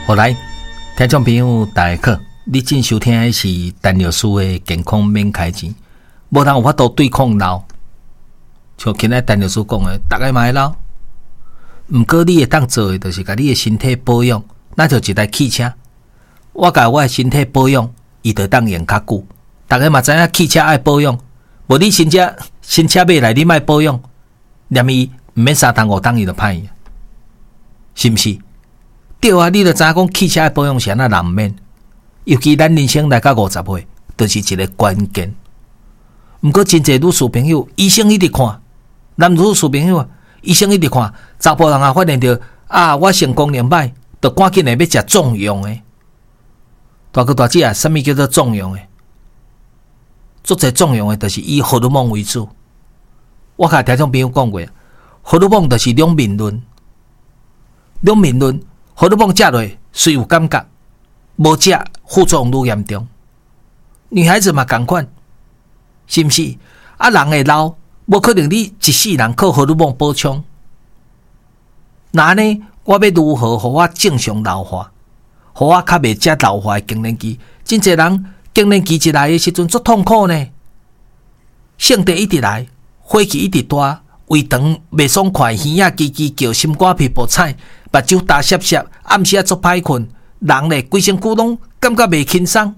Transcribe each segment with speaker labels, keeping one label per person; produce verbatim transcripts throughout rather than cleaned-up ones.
Speaker 1: 好来，听众朋友大家好，你正收听的是陈律师的健康免开钱，无人有法度对抗老。像今仔陈律师讲的，大家嘛会老，毋过你会当做的，就是甲你的身体保养，那就一台汽车。我甲我的身体保养，伊就当用较久。大家嘛知影汽车爱保养，无你新车新车买来你莫保养，念伊毋免三趟五趟伊就歹去，是毋是？对啊，你著知影讲汽车的保养是安那难免，尤其咱人生来到五十岁，就是一个关键。毋过真侪女士朋友，医生一直看，男女士朋友啊，医生一直看，查甫人啊发现到啊，我性功能歹，就赶紧来要食壮阳的。大哥大姐啊，什么叫做壮阳的？做者壮阳的，就是以荷尔蒙为主。我甲听众朋友讲过，荷尔蒙就是两面论，两面论。荷尔蒙食落虽有感觉，无食副作用愈严重。女孩子嘛同款，是毋是？啊，人会老，无可能你一世人靠荷尔蒙补充。那呢，我要如何互我正常老化，互我较袂食老化的更年期？真侪人更年期一来的时阵足痛苦呢，性地一直来，火气一直大，胃肠袂爽快，耳仔叽叽叫，心肝皮薄菜。目睭大涩涩，暗时啊足歹困，人咧规身躯拢感觉袂轻松，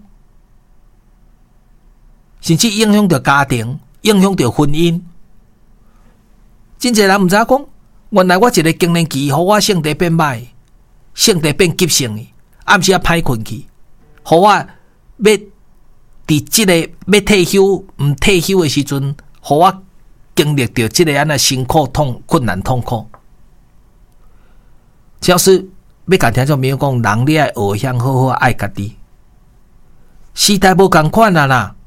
Speaker 1: 甚至影响到家庭，影响到婚姻。真侪人毋知影讲，原来我一个更年期，互我性地变歹，性地变急性的，暗时啊歹困去，互我要伫即个要退休毋退休的时阵，互我经历到即个安那辛苦痛困难痛苦。只是要甲听众朋友讲，人你爱学晓好好爱家己。时代无共款啊啦，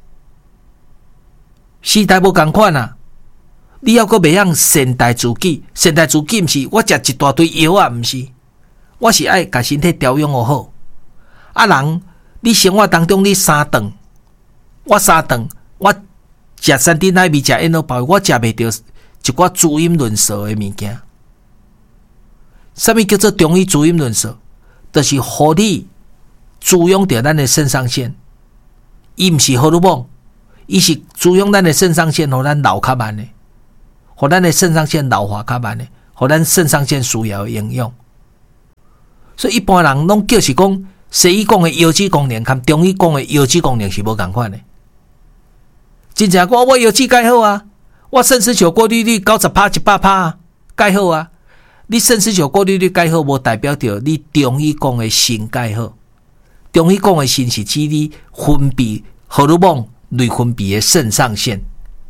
Speaker 1: 时代无共款啊！你要阁袂晓善待自己，善待自己毋是我食一大堆药啊，毋是，我是爱甲身体调养好。啊人，你生活当中你三顿，我三顿，我食三珍奶味，食烟肉包，我食袂着一寡滋阴润燥的物件。什么叫做中医滋阴润燥？就是互你滋养着咱的肾上腺，伊毋是荷尔蒙，伊是滋养咱的肾上腺，互咱老较慢的，互咱的肾上腺老化较慢的，互咱肾上腺需要的营养。所以一般人拢叫是讲，西医讲的腰子功能，跟中医讲的腰子功能是无共款的。真正我我腰子改好啊，我肾丝球过滤率九十趴一百趴啊，改好啊。你肾丝球过滤率改好，无代表着你中医讲的肾改好。中医讲的肾是指你分泌荷尔蒙类分泌的肾上腺。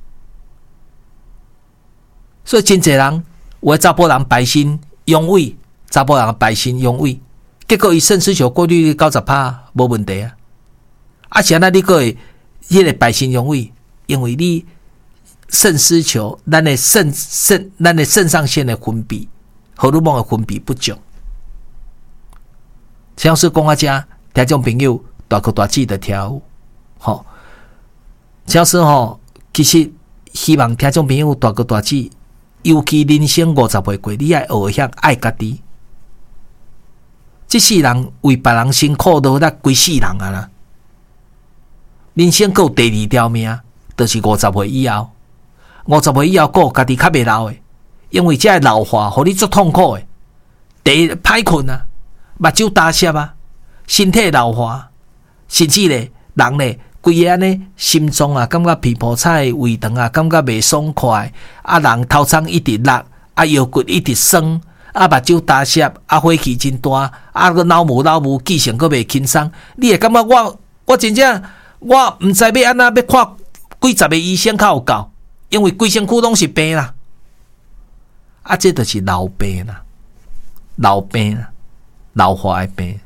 Speaker 1: 所以真侪人，有的查甫人白身阳痿，查甫人白身阳痿，结果伊肾丝球过滤率九十趴无问题啊。啊，是安那你个会迄个白身阳痿，因为你肾丝球，咱的肾肾，咱的肾上腺的分泌。荷尔蒙的分泌不足，像是讲啊，遮听众朋友大哥大姐的听，吼，像是吼，其实希望听众朋友大哥大姐，尤其人生五十岁过，你爱学晓爱家己。这世人为别人辛苦都得规世人啊啦，人生还有第二条命，就是五十岁以后，五十岁以后过家己较袂老的。因为这老化，互你足痛苦的。第一，歹困啊，目睭大涩啊，身体老化，甚至咧，人咧，规个安尼心脏啊，感觉皮肤菜，胃肠啊，感觉袂爽快，啊，人头仓一直落，啊，腰骨一直酸，啊，目睭大涩，啊，火气真大，啊，个脑无脑无，记性阁袂轻松。你会感觉我，我真正，我毋知要安那要看几十个医生较有够，因为规身躯拢是病啦。啊，这就是老病啦，老病啦，老化的病。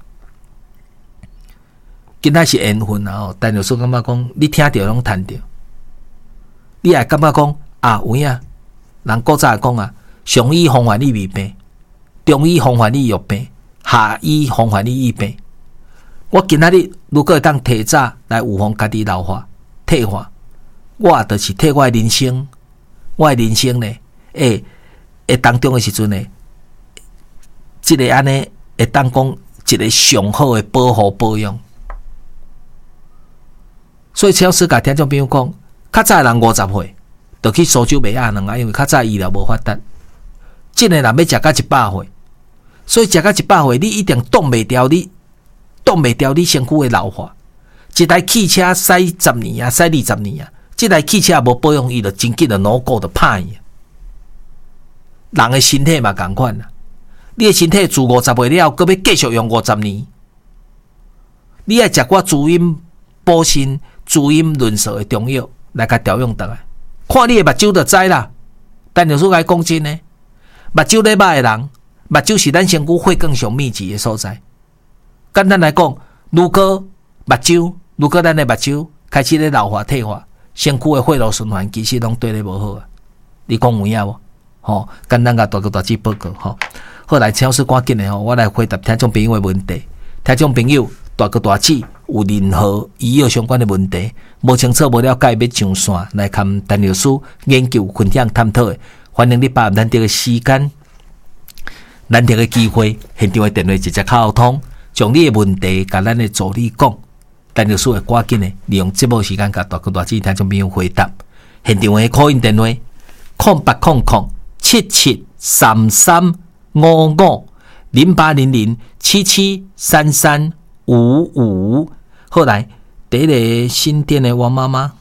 Speaker 1: 今仔是缘分啊！哦，但有时感觉讲，你听着拢谈着，你也感觉讲啊，有影，人古早讲啊，上医方法你未病，中医方法你药病，下医方法你医病。我今仔日如果会当提早来预防家己老化、退化，我就是替我的人生，我的人生呢，诶。诶，当中的时阵呢，即、这个安尼会当讲一个上好的保护保养。所以超市甲听众朋友讲，较早人五十岁就去苏州卖鸭卵啊，因为较早医疗无发达。真诶人要食到一百岁，所以食到一百岁，你一定挡袂掉你挡袂掉你身躯的老化。一台汽车驶十年啊，驶二十年啊，这台汽车无保养，伊就真紧就脑骨就歹去。人的身体嘛同款啦，你的身体自五十岁了，搁要继续用五十年，你爱食寡滋阴补身、滋阴润燥的中药来甲调养倒来。看你的目睭就知啦。但有时来讲真呢，目睭咧歹的人，目睭是咱身躯血管上密集的所在。简单来讲，如果目睭，如果咱的目睭开始咧老化退化，身躯的血路循环其实拢对咧无好啊。你讲有影无？吼，简单甲大哥大姐报告吼。好，来超市赶紧的吼，我来回答听众朋友的问题。听众朋友，大哥大姐有任何医药相关的问题，无清楚无了解要上线来看陈律师研究分享探讨的，欢迎你把咱这个时间、咱这个机会，现场的电话直接沟通，将你的问题甲咱的助理讲，陈律师会赶紧的利用节目时间甲大哥大姐听众朋友回答。现场的call in电话空八空空七七三三五五零八零零七七三三五五。后来第一个新店的王妈妈，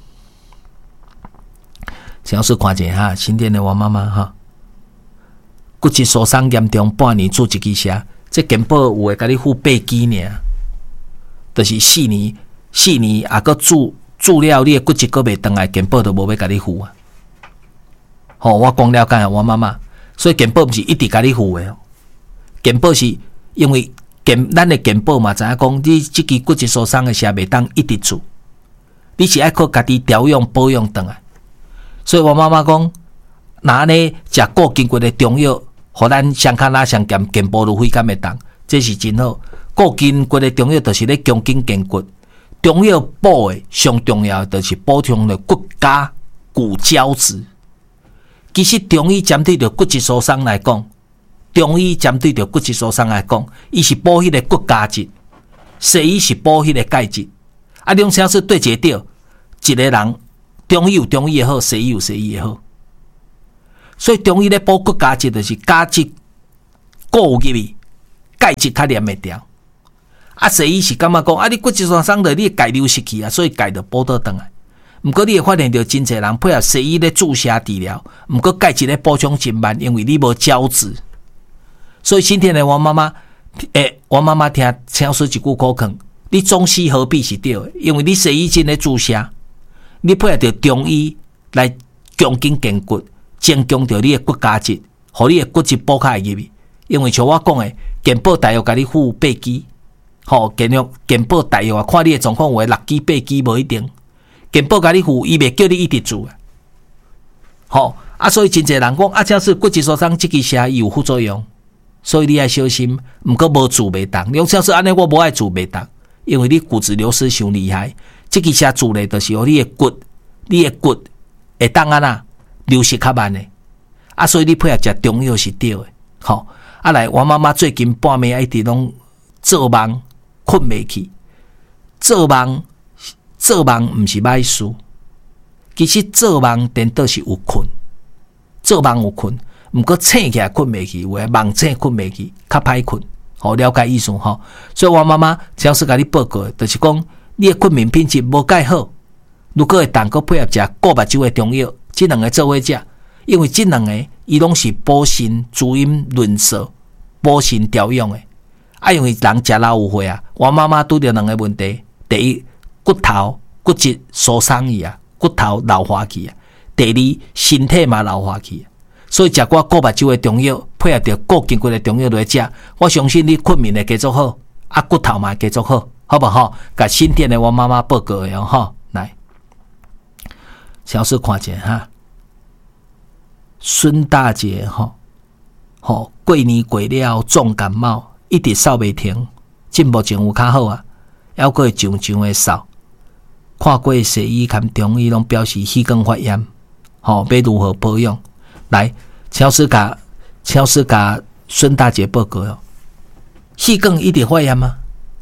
Speaker 1: 想是看一下哈，新店的王妈妈哈，骨质疏松严重，半年做一支车，这健保有会甲你付八支呢，就是四年四年啊，搁住住了你的骨质搁未回来，健保都无要甲你付啊。吼、哦，我讲了解我妈妈，所以健保不是一直甲你付的哦。健保是因为健咱的健保嘛，知影讲你即支骨质疏松的车袂当一直住，你是爱靠家己调养保养倒来。所以我妈妈讲，那呢食固筋骨的中药，互咱伤骹拉伤健健保路费敢会当，这是真好。固筋骨的中药就是咧强筋健骨，中药补的上重要的就是补充了骨骼骨胶质。其实中医针对着骨质疏松来讲，中医针对着骨质疏松来讲，伊是补迄个骨胶质，西医是补迄个钙质。啊，两者是对一个对，一个人中医有中医也好，西医有西医也好。所以中医咧补骨胶质，就是胶质固入去，钙质较黏会掉。啊，西医是感觉讲，啊，你骨质疏松的，你钙流失去啊，所以钙就补倒转来。毋过你会发现到真侪人配合西医咧注射治疗，毋过钙质咧补充真慢，因为你无胶质。所以今天的王妈妈，诶，王妈妈听超说一句口劝，你中西合璧是对的，因为你西医真咧注射，你配合着中医来强筋健骨，增强着你的骨胶质，互你的骨质补开入去。因为像我讲的，健保大约甲你付八支，吼，健保健保大约啊，看你的状况有诶六支八支无一定。健保甲你付，伊袂叫你一直住啊。吼啊，所以真侪人讲啊，假使骨质疏松即支车伊有副作用，所以你要小心。毋过无住袂当，两假使安尼我无爱住袂当，因为你骨质流失伤厉害。即支车住咧，就是互你的骨，你的骨会当安那流失较慢诶。啊，所以你配合食中药是对诶。吼啊，来，我妈妈最近半暝一直拢做梦，困袂去，做梦。做梦毋是歹事，其实做梦颠倒是有困，做梦有困，毋过醒起来困袂去，有诶梦醒困袂去，较歹困。好了解意思吼。所以我妈妈只是甲你报告，就是讲你诶困眠品质无介好，如果会当个配合食固目睭诶中药，即两个做伙食，因为即两个伊拢是补肾、滋阴、润燥、补肾调养诶。啊，因为人食老有岁啊，我妈妈拄着两个问题，第一。骨头骨质疏松去啊，骨头老化去啊。第二，身体嘛老化去啊。所以食寡固目睭的中药，配合着固筋骨的中药来食，我相信你困眠会继续好，啊骨头嘛会继续好，好不好？甲新店的我妈妈报告的吼，来，小事看者哈。孙大姐吼，吼过年过了重感冒，一直扫袂停，进目前有较好啊，还佫会上上的扫。看过西医含中医拢表示气管发炎，吼、哦，要如何保养？来，超市甲超市甲孙大姐报告哦。 气管一直发炎吗？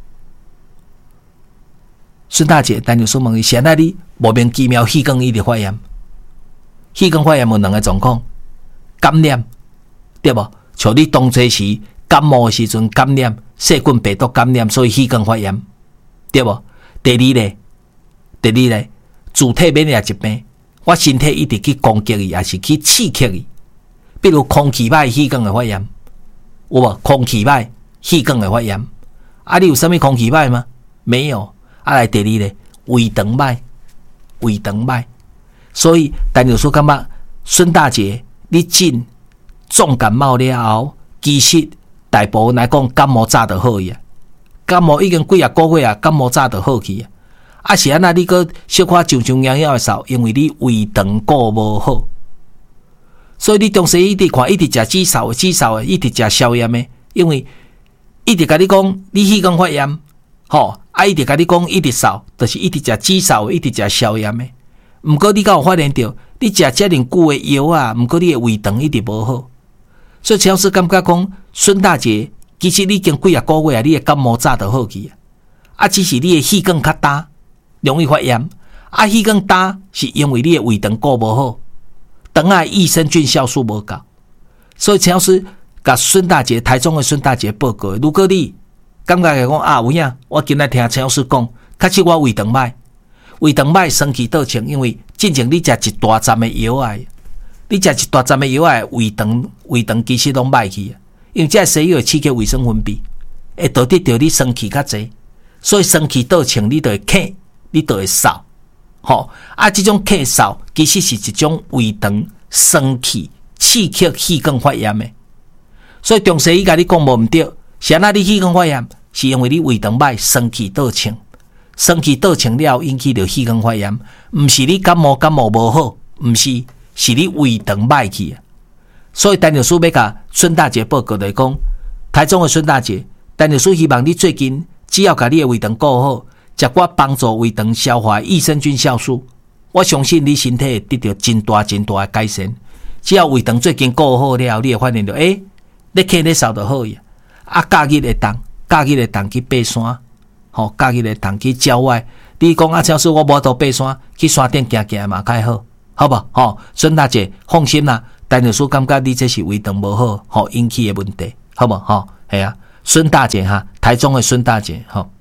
Speaker 1: 孙大姐单就说问伊，现在你莫名其妙气管一直发炎，气管发炎有两个状况，感染对不？像你当初时感冒的时阵感染细菌病毒感染，所以气管发炎对不？第二咧，第二咧，自体免疫疾病，我身体一直去攻击伊，也是去刺激伊，比如空气歹气管会发炎，有无？空气歹气管会发炎，啊，你有啥物空气歹吗？没有。啊，来第二咧，胃肠歹，胃肠歹，所以陈律师感觉孙大姐你进重感冒了后，其实大部分来讲感冒早就好去啊，感冒已经几啊个月啊，感冒早就好去啊。啊是安那你个小可上上痒痒的扫，因为你胃肠顾无好，所以你中西医一直看，一直食止嗽的、止嗽的，一直食消炎的，因为一直甲你讲你气管发炎，吼。啊！一直甲你讲，一直扫，就是一直食止嗽的，一直食消炎的。毋过你敢有发现到，你食遮尔久的药啊，毋过你的胃肠一直无好。所以陈老师感觉讲，孙大姐其实你已经几啊个月啊，你的感冒早就好去啊。啊，只是你的气管较大，容易发炎。啊，气管大是因为你的胃肠顾无好，肠内益生菌酵素无够。所以陈老师甲孙大姐，台中的孙大姐报告，如果你感觉讲啊有影，我今仔听陈老师讲，确实我胃肠歹，胃肠歹生气倒清，因为之前你食一大站的药啊，你食一大站的药啊，胃肠胃肠其实拢歹去啊，因为这西药会刺激胃酸分泌，会导致着你生气较济，所以生气倒清，你就会咳，你就会嗽，吼啊，这种咳嗽其实是一种胃肠生气刺激气管发炎的，所以中西医甲你讲无毋对，是安那你气管发炎？是因为你胃肠歹，生气倒清，生气倒清了引起着气管发炎，毋是你感冒感冒无好，毋是，是你胃肠歹去啊。所以陈律师要甲孙大姐报告来讲，台中的孙大姐，陈律师希望你最近只要甲你的胃肠顾好，食我帮助胃肠消化益生菌酵素，我相信你身体会得到真大真大的改善。只要胃肠最近顾好了，你会发现到，诶、欸，你咳你嗽就好去啊，假日会当。假日会当去爬山，吼，假日会当去郊外。你讲啊，超市我无到爬山，去山顶行行嘛，较好，好不？吼，孙大姐放心啦，陈律师感觉你这是胃肠无好，吼引起的问题，好不？吼，系啊，孙大姐哈，台中的孙大姐，吼，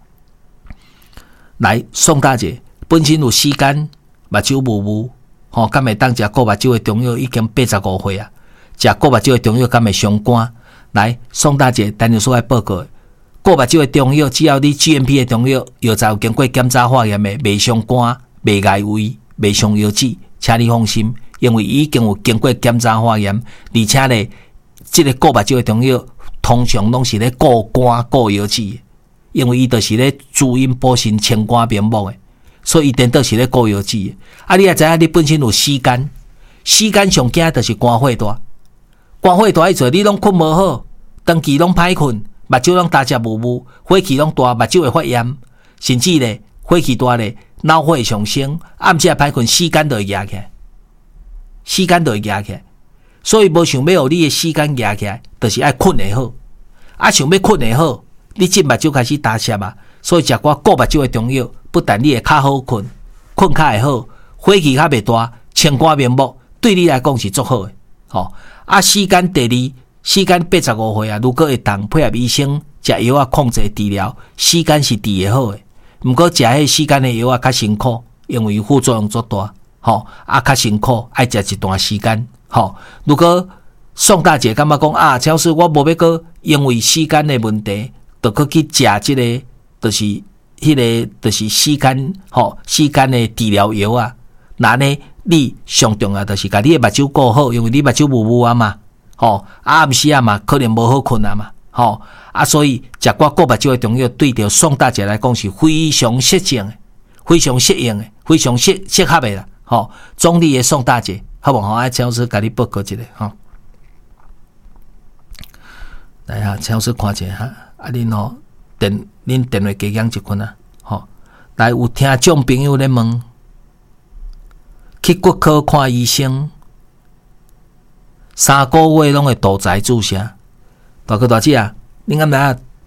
Speaker 1: 来宋大姐本身有死干，目睭雾雾，吼，敢会当食过目睭的中药已经八十五岁啊，食过目睭的中药敢会伤肝？来，宋大姐，陈律师来报告。过目睭的中药，只要你 G M P 的中药，药材有经过检查化验的，袂伤肝、袂碍胃、袂伤腰子，请你放心，因为已经有经过检查化验，而且咧，这个过目睭的中药通常拢是咧固肝、固腰子，因为伊就是咧滋阴补肾、清肝明目的，所以伊颠倒是咧固腰子的。啊，你也知影，你本身有死肝，死肝上惊就是肝火大，肝火大意思你拢困无好，长期拢歹困。目睭拢大只雾雾，火气拢大，目睭会发炎，甚至咧火气大咧，脑火会上升，暗时也歹困，时间就会压起来，时间就会压起来。所以无想要互你的时间压起来，就是爱困会好。啊，想要困会好，你即目睭开始打湿啊，所以食寡固目睭的中药，不但你会较好困，困较会好，火气较袂大，清肝明目，对你来讲是足好的。吼、哦，啊，时间第二。时间八十五岁啊，如果会当配合医生食药啊控制治疗，时间是治会好的。毋过食迄时间的药啊较辛苦，因为副作用足大，吼啊较辛苦，爱食一段时间，吼。如果宋大姐感觉讲啊，超市我无要搁因为时间的问题，就搁去食即个，就是迄个，就是时间，吼时间的治疗药啊。那呢，你上重要就是甲你的目睭顾好，因为你目睭雾雾啊嘛。吼、哦，啊，暗时啊嘛，可能无好困啊嘛，吼、哦，啊，所以食寡固目睭的中药，对着宋大姐来讲是非常适应的，非常适应的，非常适适合的啦，吼、哦，中立的宋大姐，好无？吼，啊，陈老师甲你报告一下，吼、哦，来哈，陈老师看一下哈，啊，恁吼电，恁电话加讲一群啊，吼、哦，来有听众朋友咧问，去骨科看医生。三个月拢会肚脐注射，大哥大姐啊，恁敢知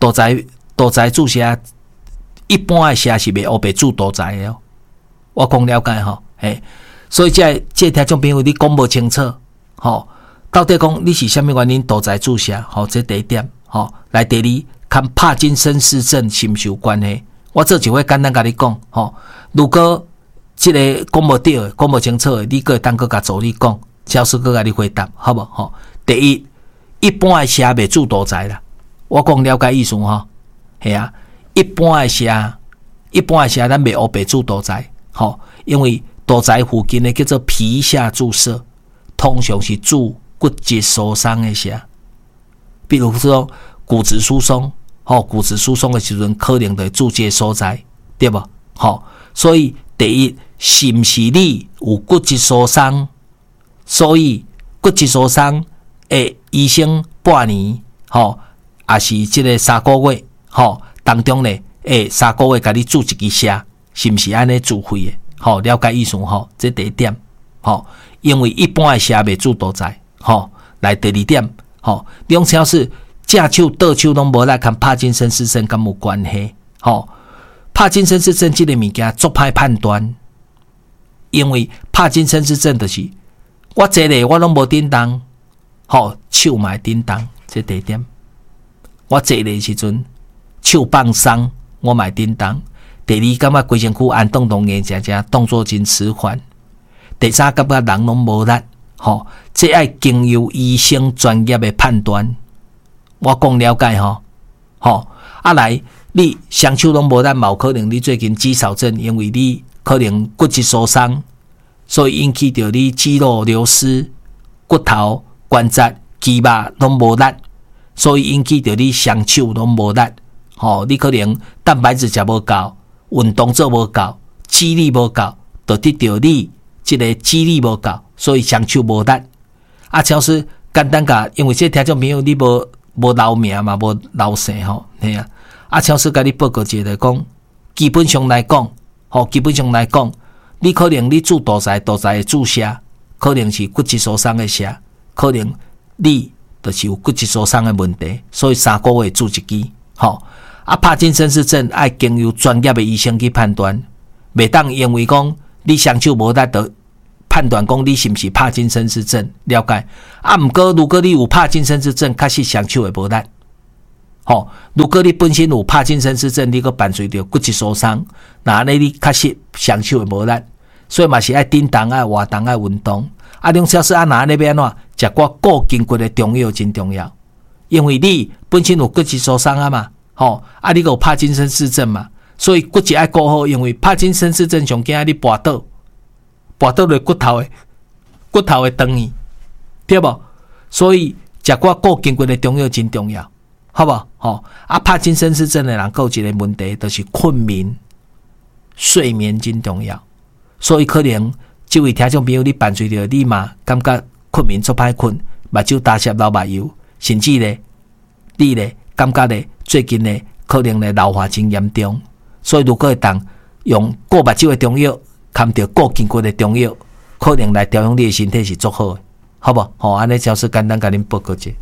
Speaker 1: 肚臍肚臍注射，一般的射是袂黑白注肚臍的哦。我讲了解吼，嘿，所以这这听众朋友你讲无清楚，吼，到底讲你是啥物原因肚臍注射？吼，这第一点，吼，来第二，跟帕金森氏症是毋是有关系？我做一回简单甲你讲，吼，如果这个讲无对的，讲无清楚的，你个当个甲助理讲，教师个甲你回答，好无？吼，第一，一般的射袂注肚臍啦，我讲了解意思吼，系啊，一般的射，一般的射咱袂黑白注肚臍。吼，因为肚臍附近的叫做皮下注射，通常是注骨质疏松的射，比如说骨质疏松，吼，骨质疏松的时阵可能就注这所在，对无？吼，所以第一，是毋是你有骨质疏松？所以骨质疏松的医生半年，吼，也是这个三个月，吼，当中呢，诶，三个月甲你注一支射。是毋是安尼自费的？吼，了解意思吼，这第一点。吼，因为一般的射袂注肚臍。吼，来第二点。吼，两超是正手倒手拢无来跟帕金森氏症敢有关系？吼，帕金森氏症这个物件足歹判断，因为帕金森氏症就是我坐咧我拢无叮当，吼，手嘛会叮当，这第一点。我坐咧时阵手放松，我嘛会叮当。第二，感觉规身躯按动动硬正正，动作真迟缓。第三，感觉人拢无力，吼，这爱经由医生专业的判断。我讲了解吼，吼，啊来，你双手拢无力，嘛有可能你最近肌少症，因为你可能骨质疏松，所以引起到你肌肉流失、骨头、关节、肌肉拢无力，所以引起到你双手拢无力。吼，你可能蛋白质食无够。运动做无够，肌力无够，就得到你这个肌力无够，所以双手无力。啊，超是简单甲，因为这听众朋友你无无留名嘛，无留姓吼，嘿啊。啊，超是甲你报告一个讲，基本上来讲，吼，基本上来讲，你可能你注肚臍，肚臍的注射，可能是骨质疏松的射，可能你就是有骨质疏松的问题，所以三个月注一支，吼。啊，帕金森氏症爱经由专业的医生去判断，袂当因为讲你双手无力，就判断讲你是毋是帕金森氏症，了解？啊，毋过如果你有帕金森氏症，确实双手会无力。吼，如果你本身有帕金森氏症，你个伴随着骨质疏松，那安尼你确实双手会无力，所以嘛是爱叮当、爱活动、爱运动。啊，两小时啊，那安尼要安怎？食寡固筋骨的中药真重要，因为你本身有骨质疏松啊嘛。吼，啊，你有帕金森氏症嘛？所以骨质爱顾好，因为帕金森氏症上惊你跌倒，跌倒落骨头的骨头会断去，对无？所以食寡固筋骨的中药真重要，好无？吼，啊，帕金森氏症的人有一个问题，就是困眠、睡眠真重要。所以可能这位听众朋友，你伴随着你嘛，感觉困眠足歹困，目睭打湿流目油，甚至咧，你咧感觉咧。最近呢，可能呢老化真严重，所以如果会当用顾目睭的中药，含着固筋骨的中药，可能来调养你的身体是足好的，好不？好，安尼教师简单甲恁报告者。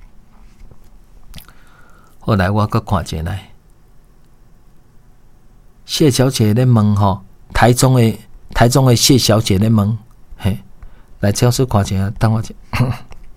Speaker 1: 后来我搁看一来，谢小姐咧问吼，台中的台中的谢小姐咧问，嘿，来教师看一下，等我一下。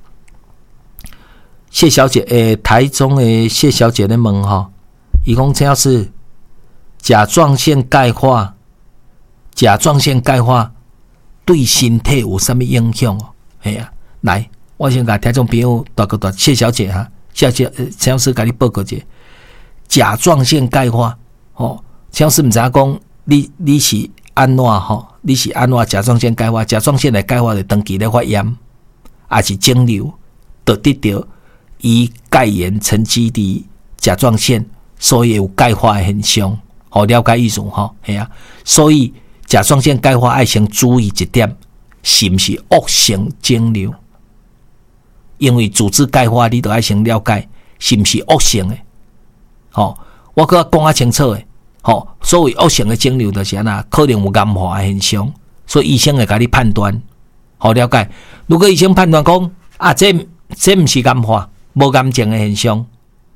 Speaker 1: 谢小姐，诶、欸，台中的谢小姐咧问吼，伊讲这要是甲状腺钙化，甲状腺钙化对身体有啥物影响哦？系啊，来，我先甲听众朋友大个大谢小姐哈，谢小姐，陈老师甲你报告者，甲状腺钙化，吼，陈老师毋知影讲你你是安怎吼？你是安怎甲状腺钙化？甲状腺的钙化就长期咧发炎，还是肿瘤，就得到。以钙盐沉积伫甲状腺，所以有钙化的现象。好，了解意思吼，系啊。所以甲状腺钙化爱先注意一点，是毋是恶性肿瘤？因为组织钙化，你都爱先了解是毋是恶性的。吼，我搁讲较清楚诶。吼，所谓恶性的肿瘤就是安那，可能有癌化的现象，所以医生会甲你判断。好，了解。如果医生判断讲啊，这这毋是癌化。无癌症的现象，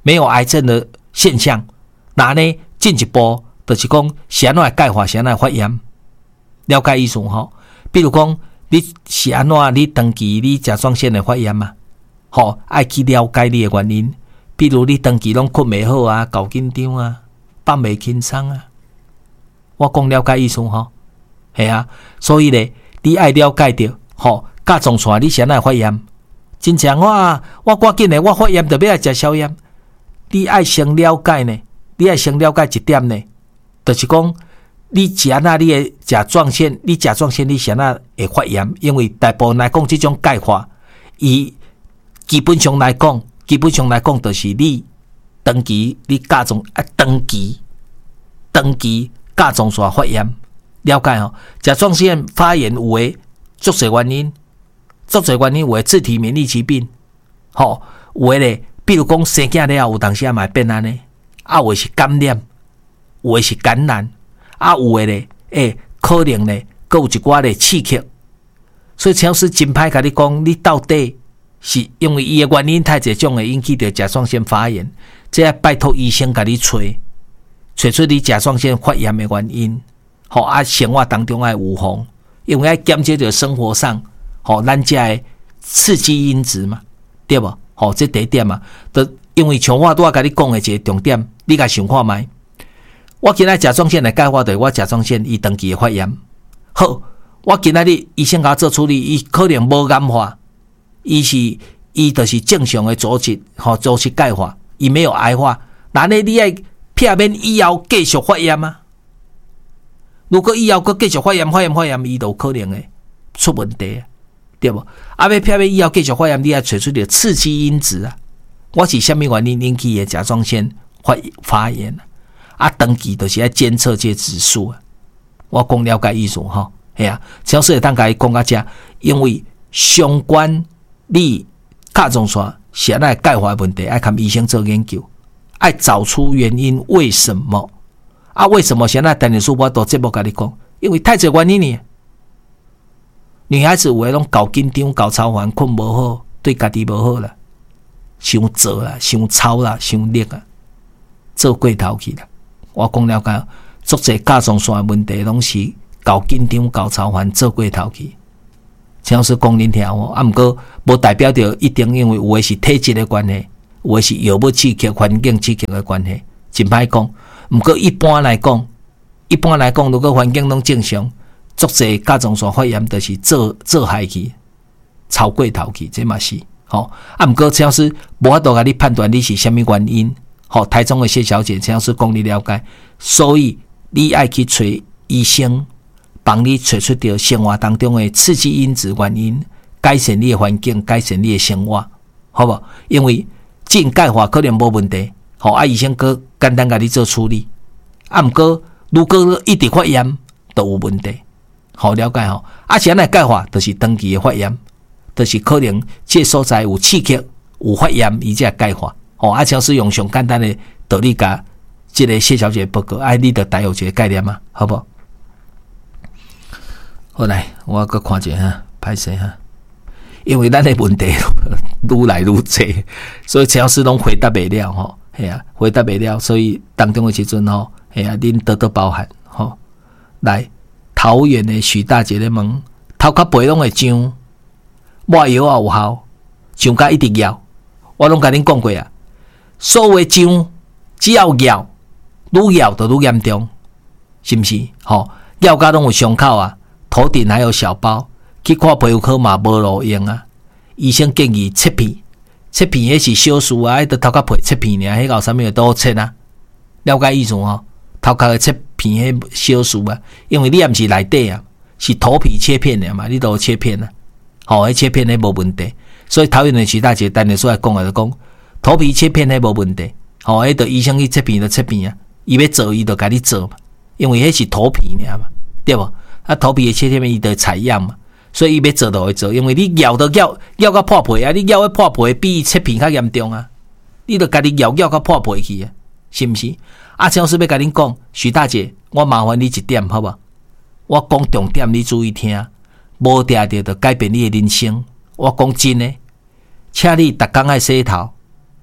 Speaker 1: 没有癌症的现象。那呢进一步就是讲，是安怎钙化，是安怎发炎？了解意思吼？比如讲，你是安怎你长期你甲状腺的发炎嘛？吼，爱去了解你的原因。比如你长期拢困袂好啊，搞紧张啊，放袂轻松啊。我讲了解意思吼？系啊，所以咧，你爱了解着吼，甲状腺你是安怎发炎？真正我我赶紧的，我发炎就要来食消炎。你爱先了解呢，你爱先了解一点呢，就是讲你是安怎你的甲状腺，你甲状腺你是安怎会发炎？因为大部分来讲，这种钙化，伊基本上来讲，基本上来讲，就是你长期你甲状啊长期长期甲状腺发炎，了解吼？甲状腺发炎有诶足侪原因。足侪原因，有诶自体免疫疾病，吼，有诶咧，比如讲生囝了后，有当时也嘛变安尼，啊，有诶是感染，有诶是感染，啊，有诶咧，诶，可能咧，佫有一寡咧刺激，所以超市真歹甲你讲，你到底是因为伊诶原因太侪种会引起着甲状腺发炎，这要拜托医生甲你找，找出你甲状腺发炎诶原因，吼啊，生活当中爱预防，因为爱减少着生活上。吼、哦，咱遮诶刺激因子嘛，对无？吼、哦，这第一点嘛，都因为像我拄仔甲你讲诶一个重点，你甲想看觅。我今仔甲状腺来钙化，着我甲状腺伊长期诶发炎。好，我今仔日医生甲我做处理，伊可能无癌化，伊是伊就是正常诶组织，吼、哦，组织钙化，伊没有癌化。那呢，你爱避免以后继续发炎啊？如果以后佫继续发炎、发炎、发炎，伊就有可能诶出问题啊。对无？啊，要偏偏以后继续发炎，你要找出点刺激因子啊！我是虾米原因引起的甲状腺发发炎啊？啊，长期就是要监测这指数啊！我讲了解意思吼，系啊，超市当甲伊讲到遮，因为相关你甲状腺是安怎钙化的问题，爱看医生做研究，爱找出原因为什么啊？为什么现在等于说我都节目甲你讲，因为太侪原因呢。女孩子有诶拢搞紧张、搞操烦、困无好，对家己无好啦，伤做啦、伤操啦、伤力啊，做过头去啦。我讲了解，足侪甲状腺问题拢是搞紧张、搞操烦、做过头去。像是讲恁听哦，啊，毋过无代表着一定因为有诶是体质诶关系，有诶是药物刺激、环境刺激诶关系，真歹讲。毋过一般来讲，一般来讲，如果环境拢正常。足侪甲状腺发炎，就是做做害去，超过头去，这嘛是吼。啊，毋过陈老师无法度甲你判断你是虾米原因。吼，台中的谢小姐，陈老师讲你了解，所以你爱去找医生，帮你找出着生活当中的刺激因子原因，改善你的环境，改善你的生活，好无？因为进钙化可能无问题，吼，啊，医生佫简单甲你做处理。啊，毋过如果一直发炎，都有问题。好了解吼，啊，是安尼钙化，就是长期的发炎，就是可能这所在有刺激、有发炎，伊才钙化。吼、哦，啊，像是用上简单的道理甲这个谢小姐报告，啊，你得带有一个概念嘛，好不好？好来，我佮看者哈，歹势哈，因为咱的问题愈来愈多，所以陈老师拢回答袂了吼，系啊，回答袂了，所以当中的时阵吼，系啊，恁多多包涵吼，来。桃园的许大姐咧问，头壳背拢会痒，抹药也有效，痒甲一直咬。我拢甲恁讲过啊，所有的痒只要咬，愈咬就愈严重，是毋是？吼、哦，咬甲拢有伤口啊，头顶还有小包，去看皮肤科嘛无路用啊。医生建议切片，切片迄是小事啊，迄个头壳皮切片尔，迄个有啥物都好切啊？了解意思吼？头壳的切。片迄小事啊，因为你也毋是内底啊，是头皮切片的嘛，你都有切片啊，吼、哦，迄切片迄无问题，所以桃园的徐大姐单日出来讲的就讲，头皮切片迄无问题，吼、哦，迄个医生去切片就切片啊，伊要做伊就甲你做嘛，因为迄是头皮尔嘛，对无？啊，头皮的切片伊就采样嘛，所以伊要做就会做，因为你咬都咬咬到破皮啊，你咬到破皮比切片较严重啊，你就家己咬咬到破皮去啊，是毋是？啊，陈老师要甲恁讲，徐大姐，我麻烦你一点，好无？我讲重点，你注意听，无定定就改变你的人生。我讲真诶，请你逐工爱洗头，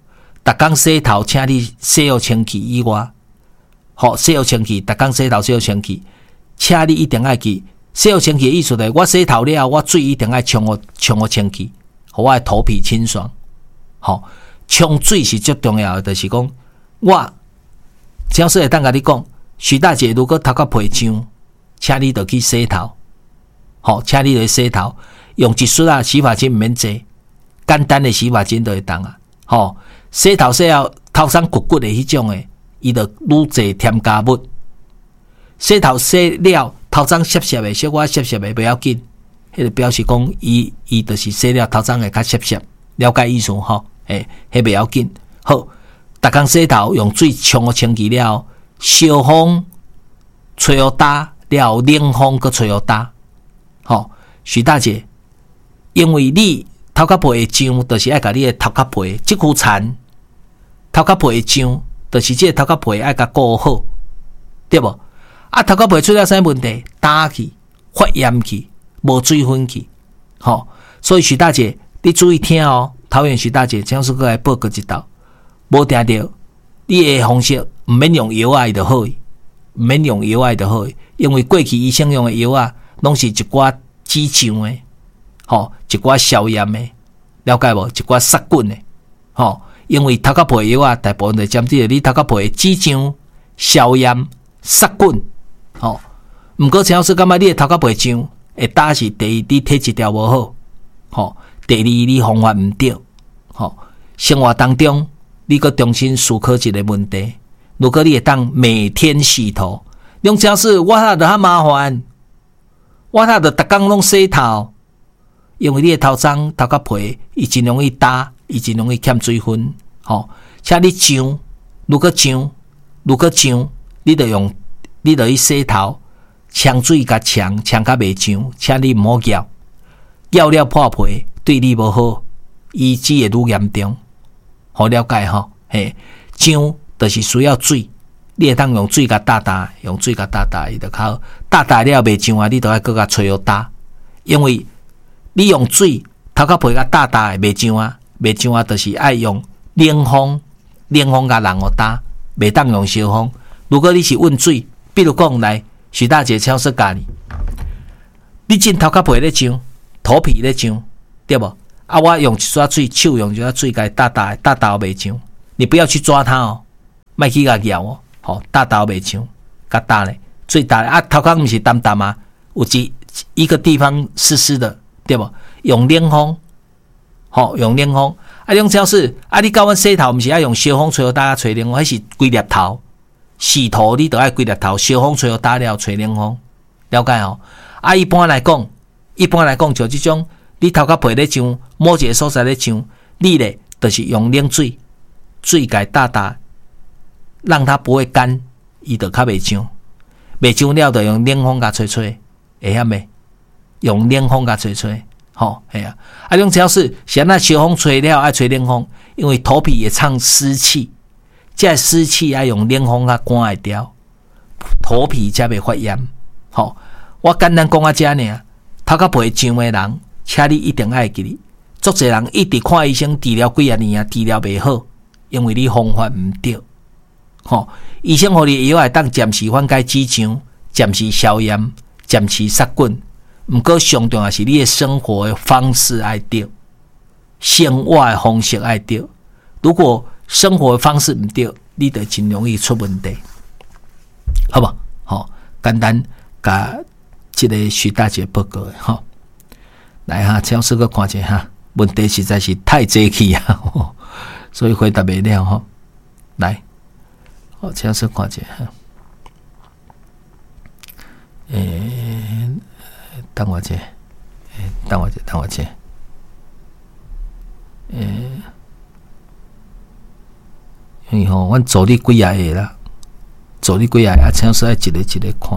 Speaker 1: 逐工洗头，请你洗好清气以外，好洗好清气，逐工洗头洗好清气，请你一定要记洗好清气的意思就是，我洗头了，我水一定要冲好冲好清气，互我的头皮清爽。好，冲水是最重要的，就是讲我只是会当甲你讲，徐大姐如果头壳皮痒，请你就去洗头。好，请你去洗头，用一束啊洗发精毋免济，简单的洗发精就会当啊。好，洗头洗了头上骨骨的迄种的，伊就愈济添加物。洗头洗了头上湿湿的，小可湿湿的不要紧，迄个表示讲伊伊就是洗了头上会较湿湿，了解意思吼？诶，迄不要紧。好，逐工洗头用水冲好清气了，烧风吹好打了，冷风搁吹好打。好，徐大姐，因为你头壳皮会痒，就是爱甲你的头壳皮即句残，头壳皮会痒，就是即个头壳皮爱甲顾好，对无？啊，头壳皮出了啥问题？打去、发炎去、无水分去。好，所以徐大姐，你注意听哦。桃园徐大姐，请说过来报告一道，无听到，你的方式毋免用药啊，就好，毋免用药啊就好，因为过去医生用的药啊，拢是一寡止痒的，吼，一寡消炎的，了解无？一寡杀菌的，吼，因为头壳皮的药啊，大部分就针对你头壳皮的止痒、消炎、杀菌，吼。毋过请说感觉你的头壳皮痒，会打是第一，你体质条无好，吼。第二，你方法毋对，吼，生活当中你搁重新思考一个问题。如果你会当每天洗头，用这样是我他就较麻烦，我他就逐工拢洗头，因为你的头脏头壳皮，伊真容易打，伊真容易欠水分，吼。请你痒，如果痒，如果痒，你就用，你就去洗头，呛水甲呛，呛甲袂痒，请你毋好咬，咬了破皮。对你无好，医治会愈严重，好了解吼。嘿，痒就是需要水，你会当用水甲打打，用水甲打打，伊就较打打了袂痒啊，你都要搁甲吹好打，因为你用水头壳皮甲打打的袂痒啊，袂痒啊，就是爱用冷风，冷风甲人互打，袂当用烧风。如果你是温水，比如讲来，徐大姐超说教你，你浸头壳皮咧痒，头皮咧痒。对不？啊，我用一撮水，手用一撮水给打打打打袂痒。你不要去抓它哦，莫去甲咬哦，好打打袂痒，甲打咧，最打咧啊，头壳毋是淡淡啊，有一一个地方湿湿的，对不？用冷风，好用冷风。啊，用只要是啊，你教阮洗头，毋是要用烧风吹好打吹冷风，迄是规粒头洗头，你都爱规粒头烧风吹好打了吹冷风，了解哦？啊，一般来讲，一般来讲就即种。你头壳皮咧痒，某一个所在咧痒，你咧就是用冷水，水甲打打，让它不会干，伊就较袂痒。袂痒了，就用冷风甲吹吹，会晓未？用冷风甲吹吹，吼，系啊。啊，种只要是先那小风吹了，爱吹冷风，因为头皮也藏湿气，这湿气爱用冷风甲赶会掉，头皮才袂发炎。吼，我简单讲啊，遮尔，头壳皮痒的人。请你一定爱记哩，足侪人一直看医生治疗几啊年啊，治疗袂好，因为你方法毋对。吼，医生互你的药会当暂时缓解止痒、暂时消炎、暂时杀菌，毋过上重要是你的生活的方式爱对，生活的方式爱对。如果生活的方式毋对，你就真容易出问题，好不好？好，简单甲这个徐大姐报告的吼。来哈，超市个看者哈，问题实在是太济气啊，所以回答袂了哈。来，好，超市看者哈。诶、欸，等我者，诶、欸，等我者，等我者。诶、欸，因为吼，阮做你几啊个啦，做你几啊个，啊，超市爱一个一个看。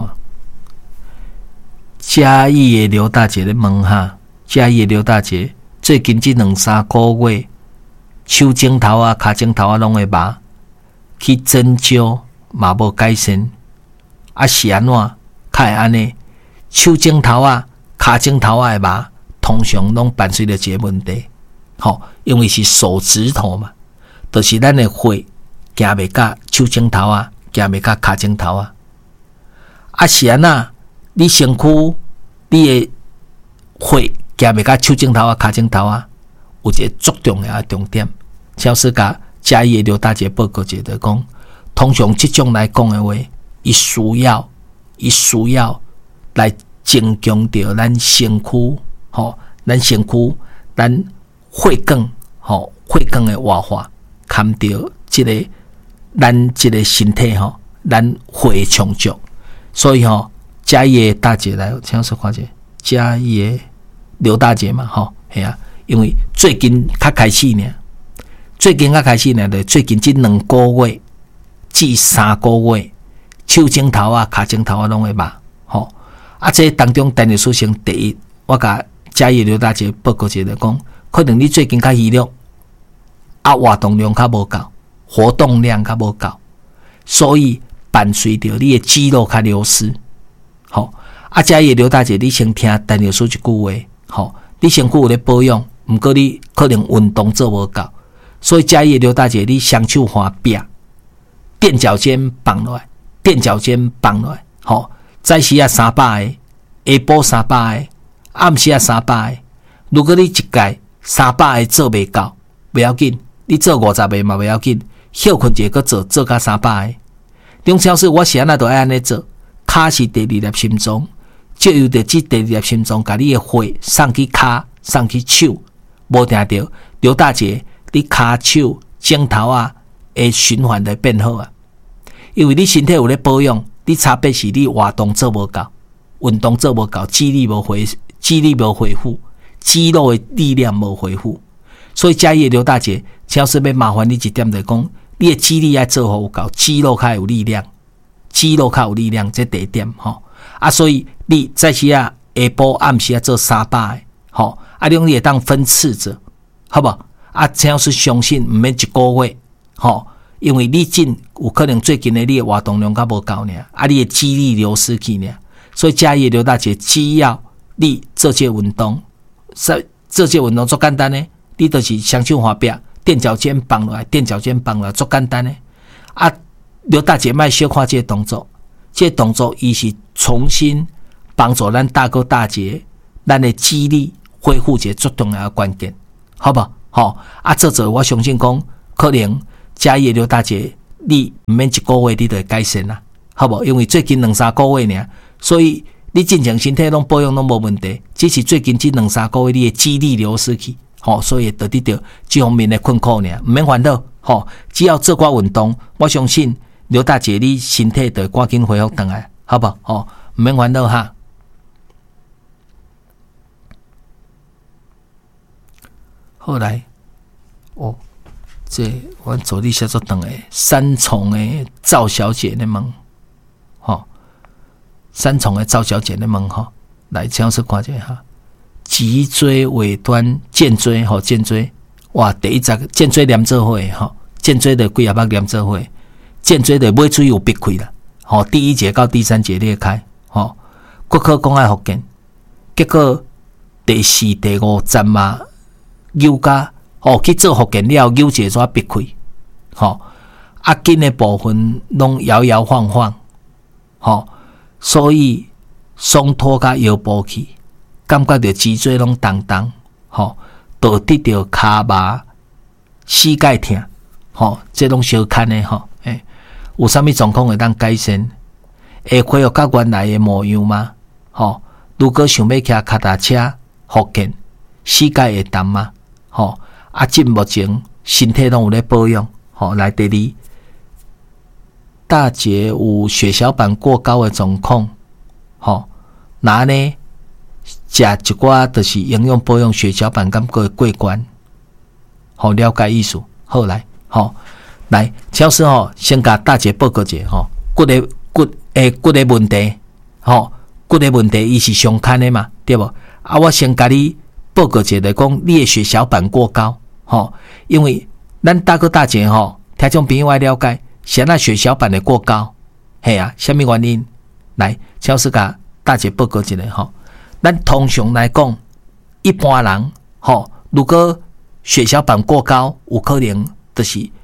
Speaker 1: 嘉义的刘大姐咧问哈。嘉义的刘大姐，最近这两三个月，手指头啊、脚趾头啊，拢会麻，去针灸嘛无改善，啊是安怎？较会安尼？手指头啊、脚趾头啊会麻，通常拢伴随着一个问题，吼，因为是手指头嘛， 就是咱的血行袂到手指头啊，行袂到骹指头啊。啊是安那，你身躯你的血行袂到手指头啊、骹指头啊，有一个足重要的重点。超市甲嘉义的刘大姐报告者就讲，通常即种来讲的话，伊需要伊需要来增强着咱身躯，吼，咱身躯咱血管，吼，血管的活化。看到这个咱这个身体吼，咱血充足，所以吼，嘉义的大姐来，请说看者，嘉义的刘大姐嘛，吼，系啊，因为最近较开始呢，最近较开始呢，就最近这两个月至三个月，手指头啊、骹指头啊，拢会麻，吼，啊，这当中陈律师先第一，我甲嘉义刘大姐报告一下讲，可能你最近较虚弱。啊，活动量较无够，活动量较无够，所以伴随着你的肌肉较流失。好，啊，嘉义刘大姐，你先听陈律师一句话，好，你身躯有咧保养，毋过你可能运动做无够，所以嘉义刘大姐，你双手划壁，垫脚尖放落来，垫脚尖放落来，好，早时啊三百个，下晡三百个，暗时啊三百个。如果你一届三百个做袂够，不要紧。你做五十个嘛不要紧，休困一个做做到三百个。中超市我是安那都爱安尼做，骹是第二粒心脏，就由着这第二粒心脏，甲你的血送去骹，送去手，无听到刘大姐，你骹手指头啊会循环的变好啊。因为你身体有咧保养，你差别是你活动做无够，运动做无够，肌力无恢，肌力无恢复，肌肉的力量无恢复。所以嘉义刘大姐，超市要麻烦你一点就讲，你的肌力要做好有够，肌肉较有力量，肌肉较有力量，这第一点吼。啊，所以你早时啊下晡暗时啊做三百个，吼，啊，你会当分次做，好不好？啊，超市相信毋免一个月，吼，因为你近有可能最近的你的活动量较无够呢，啊，你的肌力流失去呢，所以嘉义刘大姐，只要你做这运动，做这运动足简单呢。你就是双手划壁，垫脚尖放落来，垫脚尖放落来，足简单的。啊，刘大姐莫小看这个动作，这个动作伊是重新帮助咱大哥大姐，咱的肌力恢复一个最重要的关键，好不好？好，啊，做做我相信讲，可能嘉义刘大姐，你毋免一个月你就会改善啦，好不好？因为最近两三个月呢，所以你正常身体拢保养拢无问题，只是最近这两三个月你的肌力流失去。吼、哦，所以得得到这方面的困苦呢，唔免烦恼。吼、哦，只要做寡运动，我相信刘大姐你身体就赶紧恢复回来，好不好？哦，唔免烦恼哈。后来，哦，这我助理写作等诶，三重诶赵小姐咧问，吼、哦，三重诶赵小姐咧问吼，来尝试看者哈。脊椎尾端肩椎吼，肩椎哇，第一只肩椎连做伙吼，肩椎的几啊百连做伙，肩椎的尾椎有闭开啦，吼，第一节到第三节裂开，吼，骨科讲爱复健，结果第四、第五站嘛，扭加吼去做复健了，扭节煞闭开，吼，啊筋的部分拢摇摇晃晃，吼，所以松脱甲腰部去。感觉到脊椎拢重重，吼，导致着骹麻、膝盖痛，吼，这拢小看的吼，诶，有啥物状况会当改善？会恢复到原来的模样吗？吼，如果想要骑脚踏车复健，膝盖会重吗？吼，啊，即目前身体拢有咧保养，吼，来第二，大姐有血小板过高的状况，吼，那呢？食一寡就是营养保养血小板感觉会过关，好了解意思。好来，好来，超师吼，先甲大姐报告者吼，骨的骨诶骨的问题，吼骨的问题伊是上看的嘛，对不？啊，我先甲你报告者来讲，你的血小板过高，吼，因为咱大哥大姐吼，听众朋友爱了解，现在血小板的过高，嘿啊，什么原因？来，超师甲大姐报告一下吼。咱通常来讲，一般人吼，如果血小板过高，有可能就是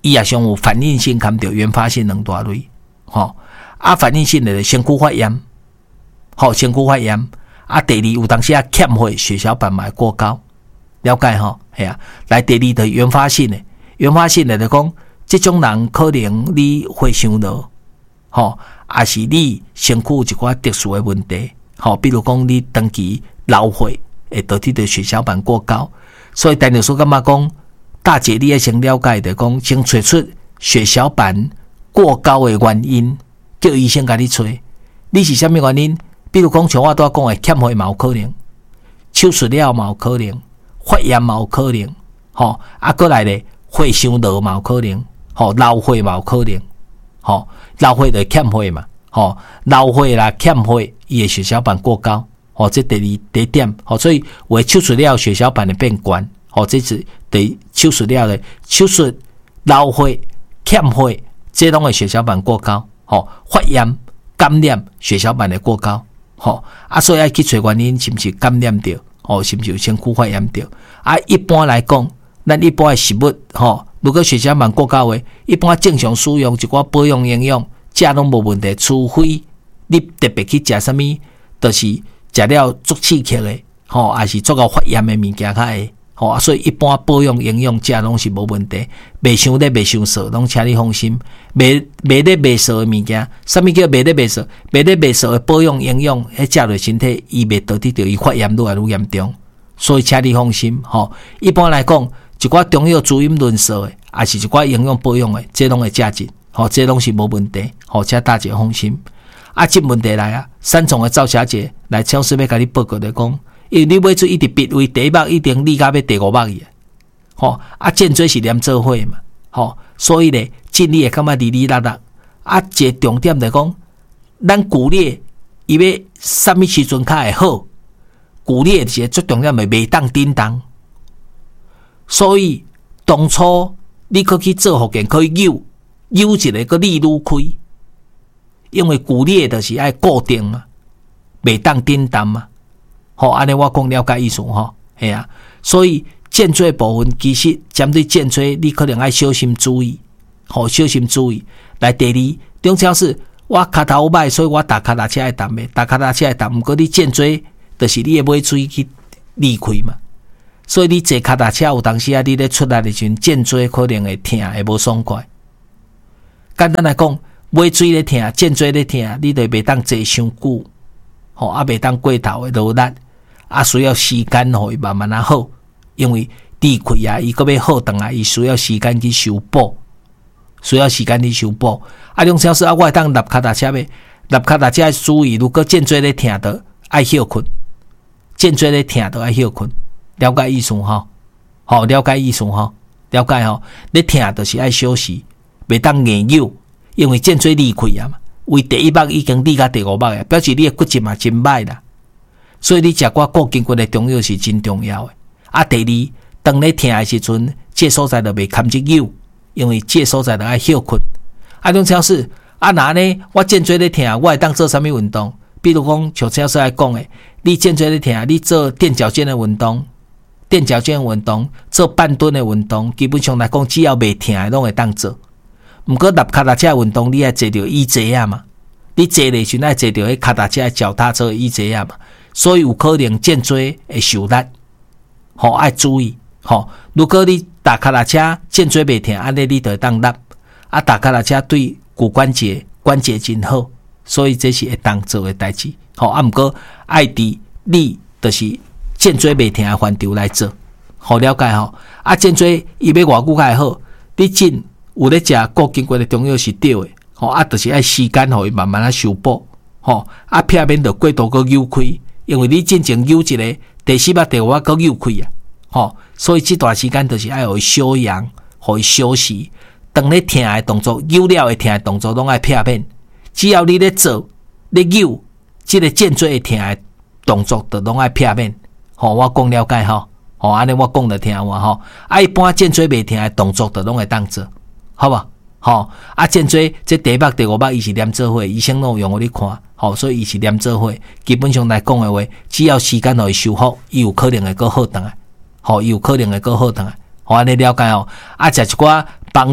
Speaker 1: 伊也上有反应性含着原发性两大类，吼啊反应性的身躯发炎，吼身躯发炎啊。第二有当时啊欠血血小板嘛过高，了解吼，系啊。来第二的原发性的，原发性的就讲，这种人可能你血伤了，吼，也是你身躯有一寡特殊的问题，吼，比如讲你长期流血会导致的血小板过高，所以陈律师感觉讲。大姐，你要先了解的，讲先找出血小板过高的原因，叫医生给你找。你是什么原因？比如讲，像我拄仔讲的，欠血嘛有可能，手术了嘛有可能，发炎嘛有可能，吼啊，过来咧，血伤落嘛有可能，吼流血嘛有可能，吼流血就欠血嘛，吼流血啦欠血，伊的血小板过高，吼这第二第一点，吼所以有的手术了血小板会变悬。吼、哦，这是对手术了的手术流血、欠血，这拢的血小板过高。吼、哦，发炎、感染，血小板的过高。吼、哦，啊，所以要去找原因，是不是感染着？哦，是不是有身躯发炎着？啊，一般来讲，咱一般的食物，吼、哦，如果血小板过高的，一般正常使用一寡保养营养，食拢无问题，除非你特别去食什么，就是食了足刺激的，吼、哦，还是足够发炎的物件较会。吼、哦，所以一般保养营养食拢是无问题，袂伤咧，袂伤涩，拢请你放心。袂袂咧袂涩的物件，啥物叫袂咧袂涩？袂咧袂涩的保养营养，迄食落身体，伊袂导致着伊发炎愈来愈严重。所以请你放心。吼、哦，一般来讲，一寡中药滋阴润湿的，还是一寡营养保养的，这拢会食进。吼、哦，这拢是无问题。吼、哦，请大姐放心。啊，这问题来啊，三重的赵小姐来超市要甲你报告的讲。因为你买出一直笔为第一目，一定你到要第五目去，吼啊！颈椎是连做伙嘛，吼，所以咧，尽力会感觉哩哩啦啦。啊，一个重点就讲，咱骨裂伊要什么时阵较会好？骨裂是最重点的，袂当叮当。所以当初你可去做复健，可以扭扭一个个力愈开，因为骨裂就是爱固定嘛，袂当叮当嘛。好，安尼我讲了解意思吼，系啊，所以颈椎部分其实针对颈椎，你可能要小心注意，好小心注意。来第二，中超是我骹头歹，所以我踏脚踏车会踏的，踏脚踏车会踏，毋过你颈椎就是你的尾椎去离开嘛，所以你坐脚踏车有当时啊，你咧出来的时阵，颈椎可能会痛，会无爽快。简单来讲，尾椎咧痛，颈椎咧痛，你就袂当坐伤久，吼啊，袂当过头的劳力。啊，需要时间互伊慢慢啊好，因为离开啊，伊个要好转来，伊需要时间去修补，需要时间去修补。啊，种小事啊，我会当立脚踏车呗，立脚踏车注意，如果颈椎咧疼的，爱休困，颈椎咧疼的爱休困，了解意思吼？好，了解意思吼？了解吼？你疼就是爱休息，袂当硬扭，因为颈椎离开啊嘛，为第一目已经离到第五目啊，表示你的骨质嘛真歹啦。所以你食寡固筋骨的中药是真重要的。啊，第二，当你疼的时阵，这所在就袂堪只扭，因为这所在就爱休困。啊，种超市啊，那呢，我颈椎咧疼，我会当做什么运动？比如讲，像超市来讲的，你颈椎咧疼，你做垫脚尖的运动，垫脚尖的运动，做半蹲的运动，基本上来讲，只要袂疼的，拢会当做。毋过，踏脚踏车运动，你爱坐着椅座啊嘛，你坐咧时爱坐着迄脚踏车脚踏车的椅座啊嘛。所以有可能颈椎会受力，吼爱注意，吼。如果你踏脚踏车颈椎袂疼，安尼你就会当立。啊，踏脚踏车对骨关节关节真好，所以这是会当做的代志，吼。啊，毋过爱伫你就是颈椎袂疼的范畴来做，好了解吼。啊，颈椎伊要偌久才会好？你真有咧食固筋骨的中药是对的，吼。啊，就是爱时间互伊慢慢啊修补，吼。啊，避免着过度个扭开。因为你进前扭一个，第四目、第五目搁扭开啊，吼，所以这段时间就是爱互伊休养，互伊休息。当你疼的动作、扭了会疼的动作，拢爱避免。只要你咧做、咧扭，这个颈椎会疼的动作，就拢爱避免。吼，我讲了解吼，吼，安尼我讲着听有吼。啊，一般颈椎袂疼的动作，就拢会当做，好无？吼，啊，颈椎这第一目、第五目，伊是连做伙，医生拢有用互你看。好，所以伊是连做伙，基本上来讲的话，只要时间互伊修复，伊有可能会搁好转来。好，伊有可能会搁好转来。好，安尼了解哦。啊，食一寡帮助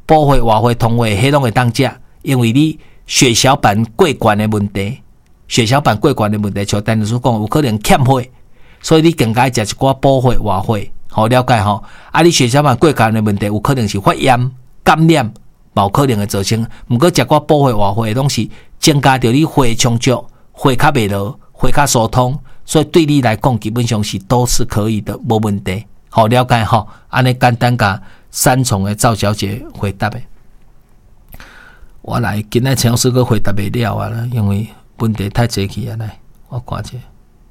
Speaker 1: 补血、活血、通血，迄拢会当食，因为你血小板过悬的问题，血小板过悬的问题，像陈律师讲，有可能欠血，所以你更加食一寡补血、活血，好了解吼。啊，你血小板过悬的问题，有可能是发炎、感染，有可能会造成。毋过食寡补血、活血，拢是增加着你血充足，血较袂落，血较疏通，所以对你来讲，基本上是都是可以的，无问题。好了解吼，安尼简单甲三重的赵小姐回答的。我来今仔陈老师个回答袂了啊啦，因为问题太济去啊来，我看者，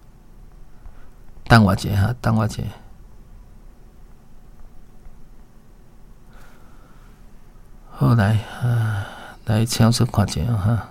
Speaker 1: 等我者哈，等我者。好来啊，来陈老师看者哈。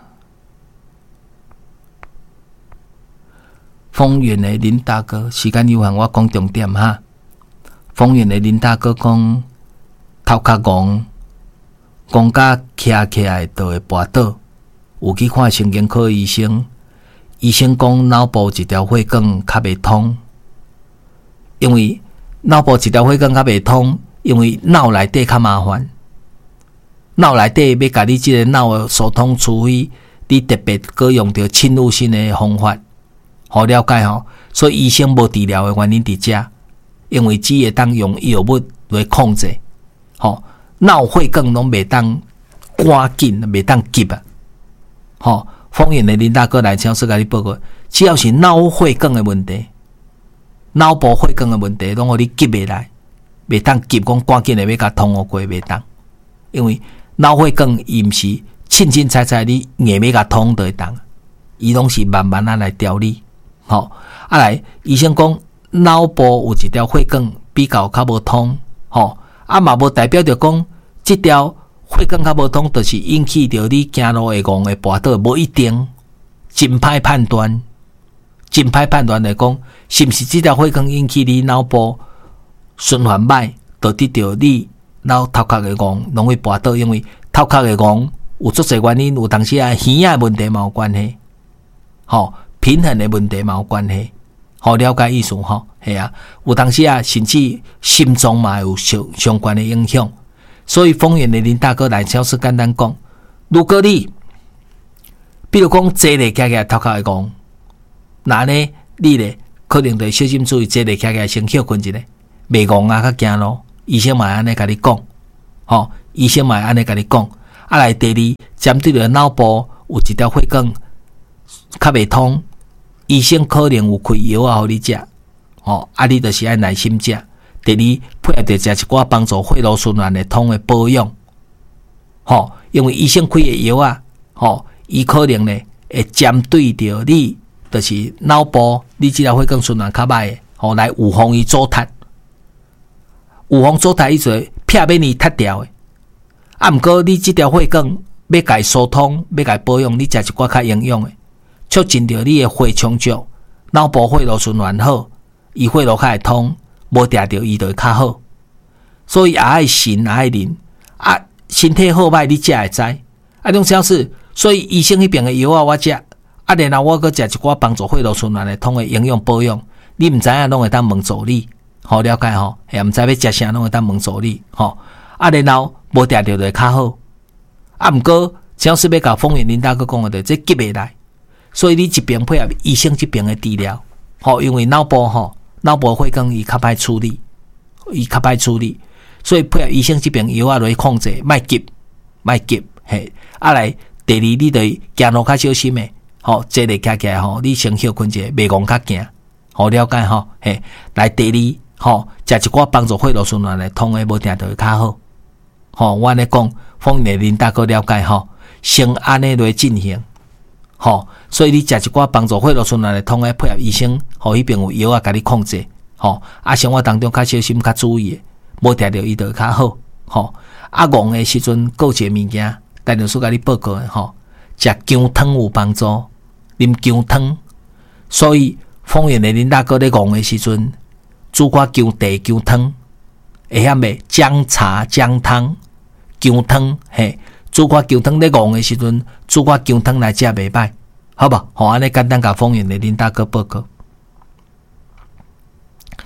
Speaker 1: 丰原的林大哥，时间有限，我讲重点哈。丰原的林大哥讲，头壳戆，戆甲徛起来就会跋倒。有去看神经科医生，医生讲脑部一条血管较袂通，因为脑部一条血管较袂通，因为脑内底较麻烦。脑内底要甲你即个脑的疏通，除非你特别搁用着侵入性的方法，好了解吼。所以医生无治疗的原因伫遮。因为只会当用药物来控制，吼，脑血管拢袂当赶紧，袂当急啊，吼。丰原的林大哥来超市甲你报告，只要是脑血管的问题，脑部血管的问题，拢互你急袂来，袂当急讲赶紧的要甲通互过，袂当。因为脑血管伊毋是凊凊彩彩你硬要甲通就会当，伊拢是慢慢啊来调理，吼。啊来，医生讲。脑部有一条血管比较较无通，吼，啊嘛无代表着讲，即条血管较无通，就是引起着你行路会戆会跋倒，无一定，真歹判断，真歹判断来讲，是毋是即条血管引起你脑部循环歹，导致着你脑头壳会戆，容易跋倒，因为头壳会戆有足侪原因，有当时啊耳仔问题嘛有关系，吼，平衡的问题嘛有关系。好了解意思吼，系啊，有当时啊，甚至心脏嘛有相相关的影响。所以丰原的林大哥来超市简单讲，如果你，比如讲坐咧起起头壳会戆，那呢你咧可能得小心注意，坐咧起起先休困一下，袂戆啊较行路。医生嘛安尼甲你讲，吼，医生嘛安尼甲你讲。啊来第二，针对着脑部有一条血管较袂通。医生可能有开药啊，互你食，哦，啊，你就是爱耐心食。第二，配合着食一寡帮助血路循环的通的保养，吼、哦，因为医生开的药啊，吼、哦，伊可能呢会针对着你，就是脑部你即条血管循环较歹的，吼、哦，来预防伊阻塞，预防阻塞伊就撇免伊脱掉的。啊，毋过你即条血管要甲伊疏通，要甲伊保养，你食一寡较营养的。促进着你的血充足，脑部血路循环好，伊血路较会通，无定着伊就会较好。所以也爱神也爱灵啊，身体好歹你才会知。啊，种小事，所以医生迄边的药啊，我食，啊，然后我搁食一寡帮助血路循环的通的营养保养，你毋知影拢会当问助理，好了解吼，也毋知要食啥拢会当问助理，吼。啊，然后无定着就会较好。啊，毋过小事要甲丰原林大哥讲的，这急袂来。所以你一边配合医生这边的治疗，吼，因为脑部吼脑部血管伊较歹处理，伊较歹处理，所以配合医生这边药啊来控制，莫急，莫急，嘿，啊来第二，你得行路较小心的，吼，坐咧起起来吼，你先休困者，袂戆较行，好了解吼，嘿，来第二，吼，食一寡帮助血路循环来通的，无定就会较好，吼，我安尼讲，丰原林大哥了解吼，先安尼来进行。吼，所以你食一寡帮助血路循环的通诶，配合医生，吼迄边有药啊，甲你控制，吼啊，生活当中较小心、较注意诶，无定着伊就较好，吼啊，戆诶时阵，购一个物件，陈律师甲你报告诶，吼，食姜汤有帮助，啉姜汤，所以丰原的林大哥咧戆诶时阵，煮寡姜茶、姜汤，会晓袂？姜茶、姜汤、姜汤，嘿。煮寡姜汤咧戆诶时阵，煮寡姜汤来食袂歹，好无？好安尼简单甲丰原的林大哥报告。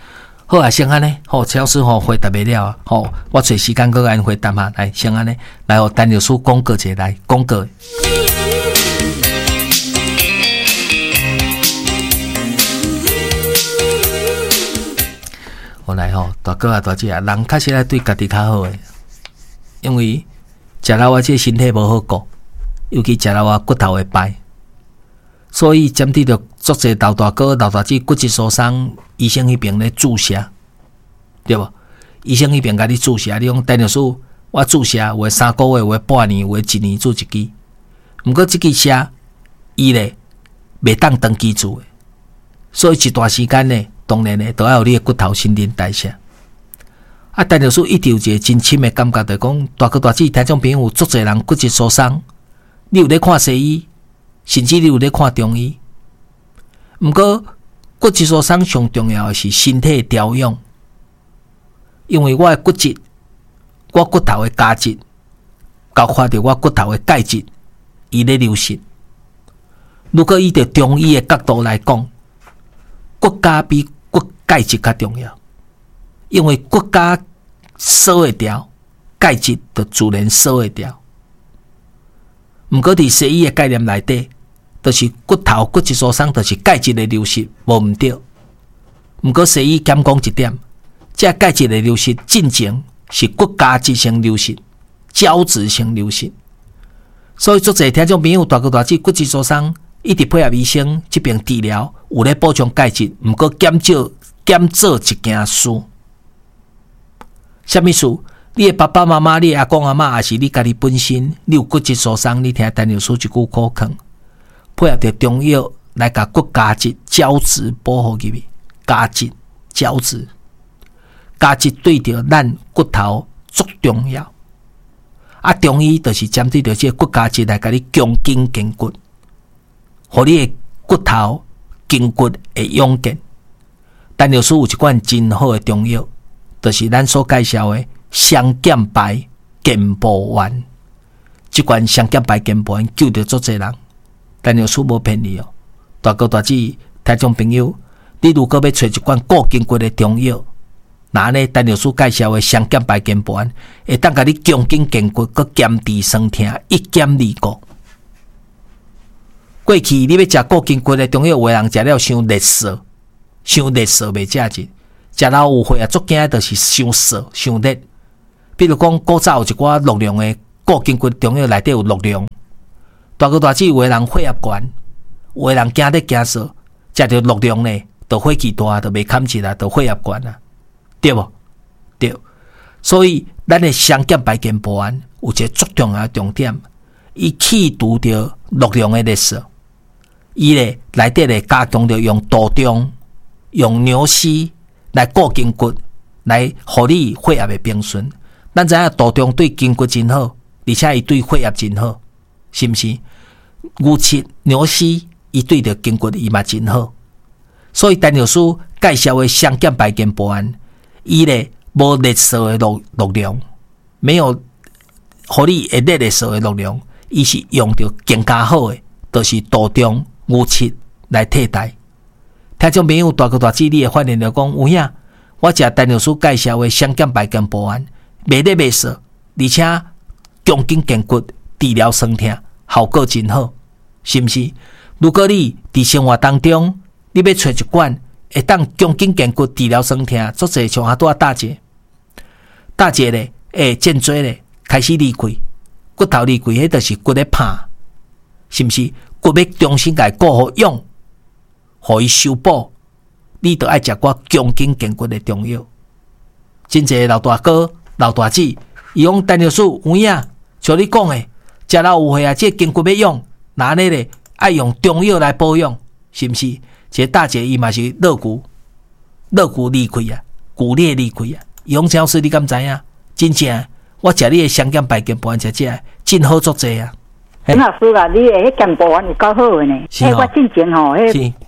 Speaker 1: 好啊，先安尼，好，陈老师吼回答袂了啊，好，我找时间搁安回答嘛，来，先安尼，来，我陈老师讲过者来，讲过。我来吼，大哥啊，大姐啊，人确实爱对家己较好诶，因为食老啊，这身体无好顾，尤其食老啊骨头会败，所以针对着足侪老大哥、老大姐骨质疏松，医生迄边咧注射，对无？医生迄边甲你注射，你讲陈律师，我注射有诶三个月、有诶半年、有诶一年做一支，毋过即支射伊咧袂当长期做诶，所以一段时间咧。当然咧，都要有你的骨头新陈代谢。啊，陈律师一直有一个真深的感觉，就是讲大哥大姐听众朋友有足侪人骨质疏松，你有咧看西医，甚至你有咧看中医。毋过骨质疏松上重要的是身体调养，因为我的骨质，我骨头的胶质，包括着我骨头的钙质，伊咧流失。如果以着中医的角度来讲，骨胶比骨钙质较重要，因为骨胶锁会掉，钙质就自然锁会掉。毋过伫西医的概念内底，就是骨头骨质疏松，就是钙质的流失无毋对。毋过西医减讲一点，这钙质的流失进前是骨胶质性流失、胶质性流失。所以足侪听众朋友大哥大姐骨质疏松，一直配合医生这边治疗。有咧补充钙质，毋过减少减做一件事。什么事？你的爸爸妈妈、你的阿公阿嬷，还是你家己本身，你有骨质疏松，你听陈律师一句口劝，配合着中药来甲骨胶质、胶质保护入去。胶质、胶质、胶质对着咱骨头足重要。啊，中医就是针对着这骨胶质来甲你强筋健骨，互你的骨头。筋骨会勇健，陈律师有一款真好的中药，就是咱所介绍的双减白健步丸。这款双减白健步丸救着足侪人，陈律师无骗你哦。大哥大姐、听众朋友，你如果要找一款固筋骨的中药，那呢，陈律师介绍的双减白健步丸，会当甲你强筋健骨，佮减低酸痛，一减二顾。过去你要食固筋骨的中药，有的人食了伤热涩，伤热涩袂食进，食到有血啊，足惊就是伤涩、伤热。比如讲，古早有一寡热量的固筋骨中药内底有热量，大哥大姐有的人血压悬，有的人惊热惊涩，食着热量呢，就火气大，就袂堪起来，就血压悬啊，对无？对。所以咱的双减白健步丸有一个足重要的重点，伊去除着热量的热涩。伊咧内底咧加强着用杜仲、用牛膝来固筋骨，来互你血压的平顺。咱知影杜仲对筋骨真好，而且伊对血压真好，是毋是？牛膝、牛膝伊对着筋骨伊嘛真好。所以陈律师介绍的双减白健步丸，伊咧无热涩的热热量，没有互你会热热涩的热量，伊是用着更加好的，就是杜仲。牛膝来替代，听众朋友大哥大姐，你会发现着讲，有影我食陈律师介绍的双减白健步丸，袂热袂涩，而且强筋健骨，治疗酸痛，效果真好，是毋是？如果你伫生活当中，你要找一款会当强筋健骨、治疗酸痛，做者像阿拄啊大姐，大姐咧，诶，颈椎咧开始离开，骨头离开，迄就是骨咧拍，是毋是？骨要重新来顾好用，互伊修补，你就爱食寡强筋健骨的中药。真侪老大哥、老大姐，伊讲陈律师有影，像你讲的，食了有血啊，这筋骨要用，那呢咧爱用中药来保养，是毋是？这大姐伊嘛是肋骨，肋骨离开啊，骨裂离开啊。伊讲陈老师，你敢知影？真正我食你的双减白健步丸食食，真好足济啊！
Speaker 2: 陈老师啊，你诶，迄健步丸有够好诶呢。迄我之前吼，迄迄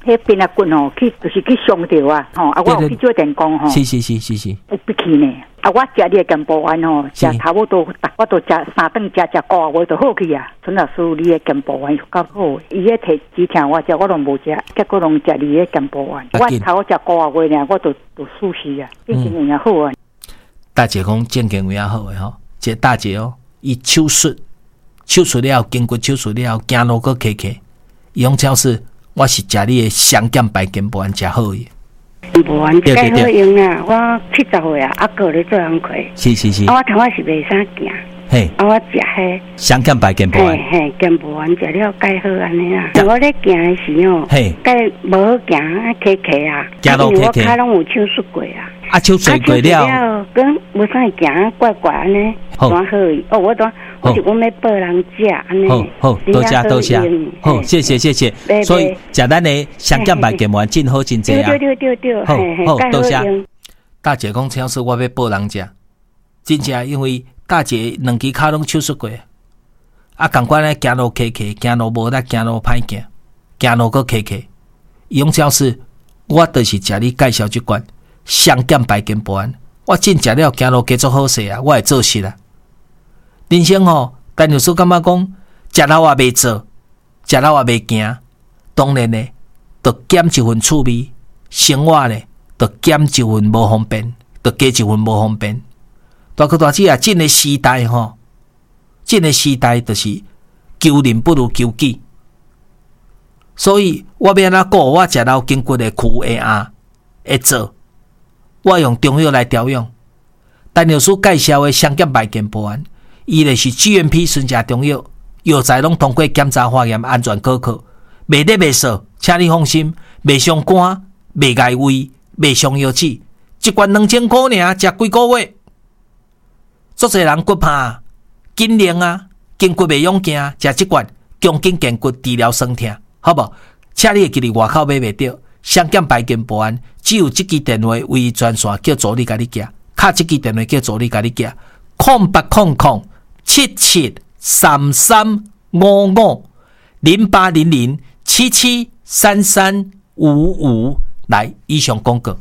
Speaker 2: 迄边啊棍吼，去就是去伤着啊，吼啊我有去做电工吼，
Speaker 1: 是是是是是，
Speaker 2: 有不去呢。啊，我食你的健保丸吼，食差不多，我都食三顿，食食个月就好去啊。陈老师，你的健保丸有够好，伊个摕之前我食我都无食，结果拢食你的健保丸。我头食个月呢，我都都舒适啊，变成有影好啊。
Speaker 1: 大姐讲健健有影好诶吼，这大姐哦，伊手术手术了，筋骨手术了，走路个磕磕，伊讲超市我是食你的双减白健保丸食好诶。
Speaker 2: 无安介好用啊！我七十岁啊，啊个咧做工课。
Speaker 1: 是是是。
Speaker 2: 啊，我头仔是袂啥行。
Speaker 1: 嘿。
Speaker 2: 啊，我食迄
Speaker 1: 双减白健保丸。
Speaker 2: 嘿嘿，健保丸食了介好安尼啊！我咧行诶时哦，
Speaker 1: 嘿，
Speaker 2: 介无好行啊，磕磕啊。
Speaker 1: 行路磕磕。
Speaker 2: 我骹拢有手术过啊。
Speaker 1: 啊，手术过了。
Speaker 2: 跟无啥行怪怪安尼，
Speaker 1: 好。
Speaker 2: 好哦，我当我是阮要报人食安尼。
Speaker 1: 好好，多谢多谢。好，谢谢谢谢。所以食咱的双减白健保丸真好真济啊。
Speaker 2: 对对对对对。
Speaker 1: 好好，多谢。大姐讲，超市我要报人食，真正因为大姐两支骹拢手术过，啊，共款咧行路磕磕，行路无力，行路歹行，行路个磕磕。伊讲超市，我就是食你介绍即款双减白健保丸，我真食了行路加足好势啊，我会做事啦。人生吼，陈律师感觉讲，食老也袂做，食老也袂行，当然咧，就减一份趣味，生活咧。就减一份无方便，就加一份无方便。大哥大姐啊，这个时代吼，这个时代就是求人不如求己。所以我要安怎顾我食老筋骨的躯的鸭会做，我用中药来调养。陈律师介绍的双减白健保丸，伊就是 G M P 纯正中药，药材拢通过检查化验，安全可靠，袂得袂涩，请你放心，袂伤肝，袂碍胃。袂伤腰子，一罐两千块尔，食几个月。足侪人骨怕、筋连啊，筋骨袂勇行，食即罐强筋健骨治疗酸痛，好无？请你会记伫外口买袂着，双减白健保丸，只有即支电话唯一专线，叫助理甲你寄，敲即支电话叫助理甲你寄，空八空空七七三三五五零八零零七七三三五五。来，以上广告。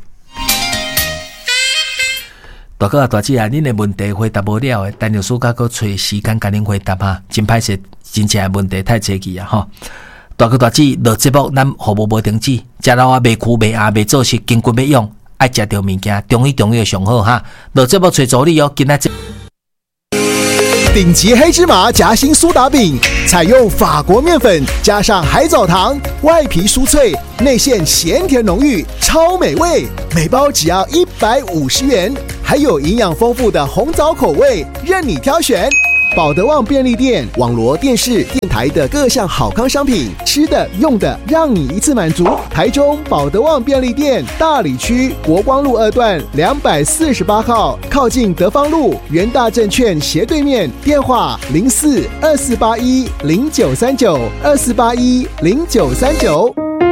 Speaker 1: 大哥啊，大姐啊，恁的问题回答无了的，陈律师甲佫找时间甲恁回答哈，真歹势，真正的问题太侪去啊吼。大哥大姐，落节目咱服务无停止，食老啊，袂躯袂鸭袂做事，筋骨要用，爱食着物件，中医中药上好哈。落节目找助理哦，今仔这。
Speaker 3: 顶级黑芝麻夹心苏打饼，采用法国面粉加上海藻糖，外皮酥脆，内馅咸甜浓郁，超美味。每包只要一百五十元，还有营养丰富的红枣口味，任你挑选。保德旺便利店、网罗电视、电台的各项好康商品，吃的、用的，让你一次满足。台中保德旺便利店大里区国光路二段两百四十八号，靠近德芳路元大证券斜对面。电话零四二四八一零九三九二四八一零九三九。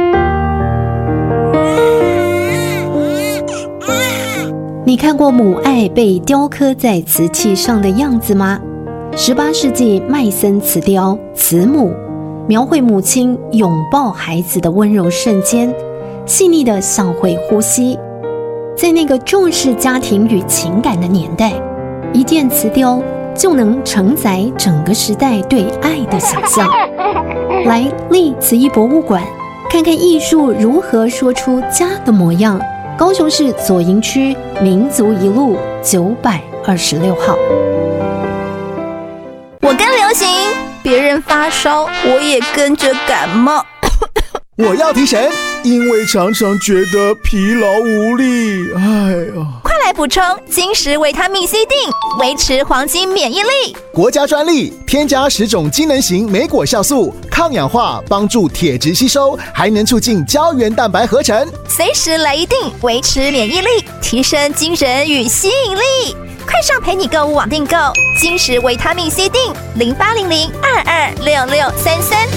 Speaker 4: 你看过母爱被雕刻在瓷器上的样子吗？十八世纪麦森瓷雕《慈母》描绘母亲拥抱孩子的温柔瞬间，细腻的像会呼吸。在那个重视家庭与情感的年代，一件瓷雕就能承载整个时代对爱的想象。来立慈艺博物馆，看看艺术如何说出家的模样。高雄市左营区民族一路九百二十六号。
Speaker 5: 我跟流行，别人发烧，我也跟着感冒。
Speaker 3: 我要提神，因为常常觉得疲劳无力。哎呀，
Speaker 5: 快来补充金石维他命 C 锭，维持黄金免疫力。
Speaker 3: 国家专利，添加十种机能型莓果酵素，抗氧化，帮助铁质吸收，还能促进胶原蛋白合成。
Speaker 5: 随时来一锭，维持免疫力，提升精神与吸引力。快上陪你购物网订购金石维他命 C 锭，零八零零二二六六三三。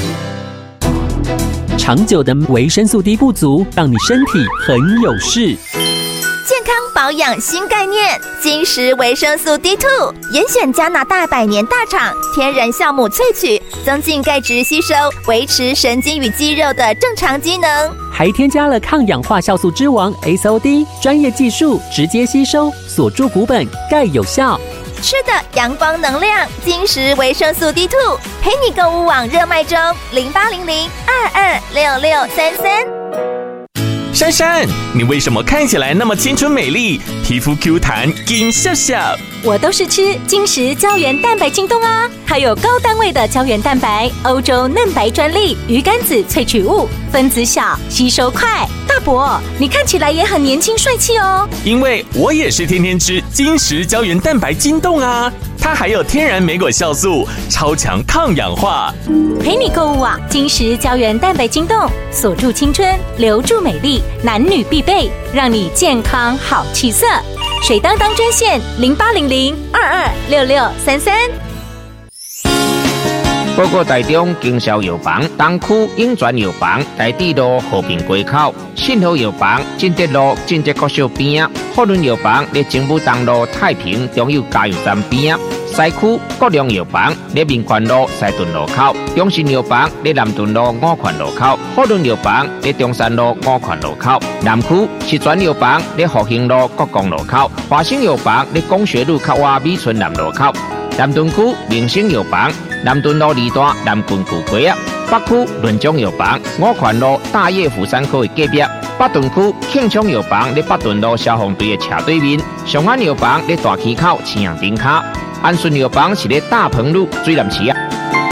Speaker 6: 长久的维生素 D 不足，让你身体很有事。
Speaker 5: 健康保养新概念，金石维生素 D 二 严选加拿大百年大厂天然酵母萃取，增进钙质吸收，维持神经与肌肉的正常机能，
Speaker 6: 还添加了抗氧化酵素之王 S O D， 专业技术直接吸收，锁住骨本，钙有效。
Speaker 5: 吃的阳光能量，金石维生素 D 二 陪你购物网热卖中，零八零零二二六六三三。
Speaker 7: 珊珊，你为什么看起来那么青春美丽，皮肤 Q 弹，金笑笑？
Speaker 8: 我都是吃金石胶原蛋白晶冻啊，它有高单位的胶原蛋白，欧洲嫩白专利，鱼肝子萃取物，分子小，吸收快。大伯，你看起来也很年轻帅气哦。
Speaker 7: 因为我也是天天吃金石胶原蛋白晶冻啊，它还有天然莓果酵素，超强抗氧化。
Speaker 8: 陪你购物网，金石胶原蛋白晶冻，锁住青春，留住美丽，男女必备，让你健康好气色。水当当专线零八零零二二六六三三。
Speaker 9: 报告台中经销药房东区永泉药房台地路和平街口，信和药房进德路进德国小边啊，福伦药房在政府东路太平中油加油站边啊，西区国良药房在民权路西屯路口，中信药房在南屯路五权路口，福伦药房在中山路五权路口，南区石泉药房在复兴路国光路口，华兴药房在工学路靠外美村南路口，南屯区明星药房南屯路二段南郡古街啊，北区润中药房五权路大业府山口的隔壁，北屯区庆昌药房在北屯路消防队的斜对面，上安药房在大溪口青阳顶卡，安顺药房是在大鹏路水南市啊。